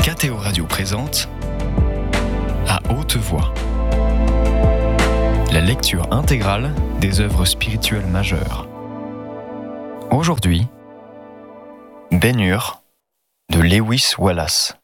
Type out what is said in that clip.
KTO Radio présente À haute voix, la lecture intégrale des œuvres spirituelles majeures. Aujourd'hui, Ben-Hur de Lewis Wallace.